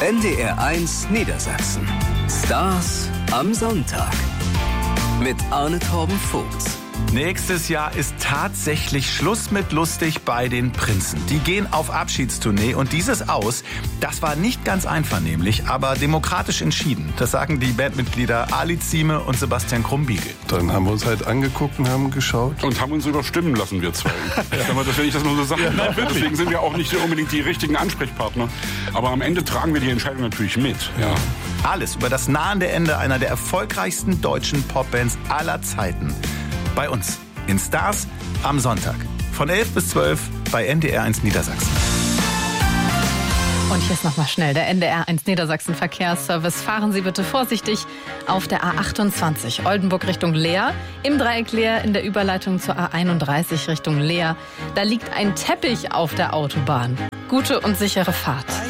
NDR1 Niedersachsen. Stars am Sonntag. Mit Arne Torben Vogts. Nächstes Jahr ist tatsächlich Schluss mit lustig bei den Prinzen. Die gehen auf Abschiedstournee und dieses Aus, das war nicht ganz einvernehmlich, aber demokratisch entschieden. Das sagen die Bandmitglieder Ali Zieme und Sebastian Krumbiegel. Dann haben wir uns halt angeguckt und haben geschaut. Und haben uns überstimmen lassen, wir zwei. Das will ich das nur so sagen. Ja, deswegen sind wir auch nicht unbedingt die richtigen Ansprechpartner. Aber am Ende tragen wir die Entscheidung natürlich mit. Ja. Alles über das nahende Ende einer der erfolgreichsten deutschen Popbands aller Zeiten. Bei uns in Stars am Sonntag. Von 11 bis 12 bei NDR1 Niedersachsen. Und hier ist nochmal schnell der NDR1 Niedersachsen Verkehrsservice. Fahren Sie bitte vorsichtig auf der A28 Oldenburg Richtung Leer. Im Dreieck Leer in der Überleitung zur A31 Richtung Leer. Da liegt ein Teppich auf der Autobahn. Gute und sichere Fahrt.